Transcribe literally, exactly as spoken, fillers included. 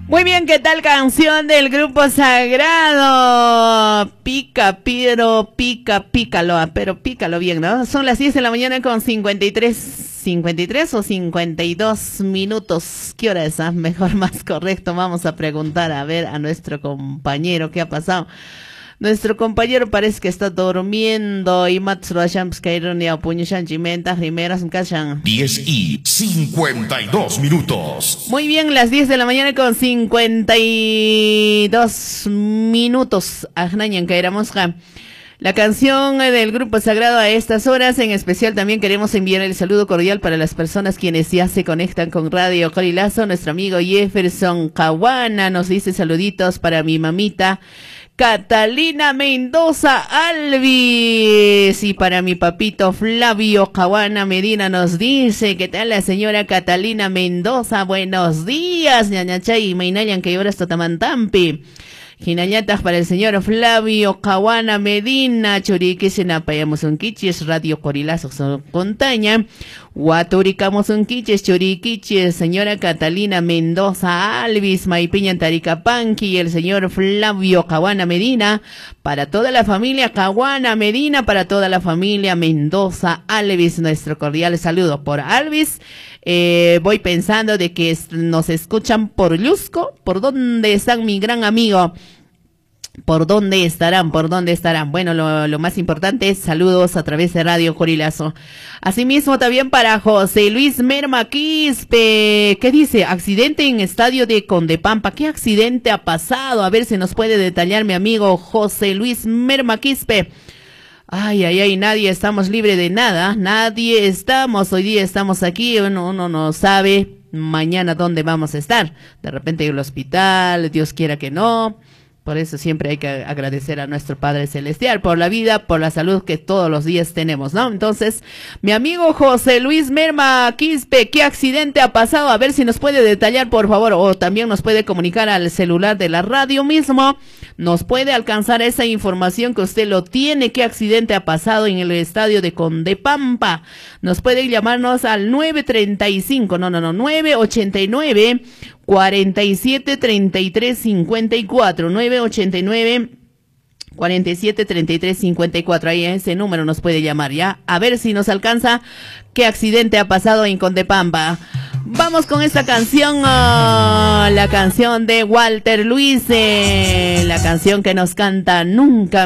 Muy bien, ¿qué tal canción del Grupo Sagrado? Pica, Piero, pica, pícalo, pero pícalo bien, ¿no? Son las diez de la mañana con cincuenta y tres, cincuenta y tres o cincuenta y dos minutos. ¿Qué hora es? Ah? Mejor, más correcto. Vamos a preguntar a ver a nuestro compañero qué ha pasado. Nuestro compañero parece que está durmiendo y diez y cincuenta y dos minutos. Muy bien, las diez de la mañana con cincuenta y dos minutos. La canción del Grupo Sagrado a estas horas, en especial también queremos enviar el saludo cordial para las personas quienes ya se conectan con Radio Corilazo. Nuestro amigo Jefferson Caguana nos dice saluditos para mi mamita Catalina Mendoza Alvis, y para mi papito Flavio Caguana Medina nos dice, ¿qué tal la señora Catalina Mendoza? Buenos días, ñañachay, mainayan que lloras totamantampi. Ginañatas para el señor Flavio Caguana Medina, Churiquis en Apayamosunquiches, Radio Corilazo Contaña, Huaturicamosunquiches, Churiquiches, señora Catalina Mendoza Alvis, Maipiña Taricapanqui, y el señor Flavio Caguana Medina, para toda la familia Caguana Medina, para toda la familia Mendoza Alvis, nuestro cordial saludo por Alvis. Eh, voy pensando de que nos escuchan por Lusco. ¿Por dónde están, mi gran amigo? ¿Por dónde estarán? ¿Por dónde estarán? Bueno, lo, lo más importante es saludos a través de Radio Corilazo. Asimismo, también para José Luis Merma Quispe. ¿Qué dice? Accidente en estadio de Condepampa. ¿Qué accidente ha pasado? A ver si nos puede detallar mi amigo José Luis Merma Quispe. Ay, ay, ay, nadie estamos libre de nada, nadie estamos, hoy día estamos aquí, uno, uno no sabe mañana dónde vamos a estar, de repente en el hospital, Dios quiera que no. Por eso siempre hay que agradecer a nuestro Padre Celestial por la vida, por la salud que todos los días tenemos, ¿no? Entonces, mi amigo José Luis Merma Quispe, ¿qué accidente ha pasado? A ver si nos puede detallar, por favor, o también nos puede comunicar al celular de la radio mismo. Nos puede alcanzar esa información que usted lo tiene, qué accidente ha pasado en el estadio de Condepampa. Nos puede llamarnos al nueve treinta y cinco, no, no, no, nueve ochenta y nueve, cuarenta y siete, treinta y tres, cincuenta y cuatro, nueve ochenta y nueve, cuarenta y siete, treinta y tres, cincuenta y cuatro, ahí ese número nos puede llamar, ¿ya? A ver si nos alcanza qué accidente ha pasado en Condepampa. Vamos con esta canción, oh, la canción de Walter Luis, eh, la canción que nos canta Nunca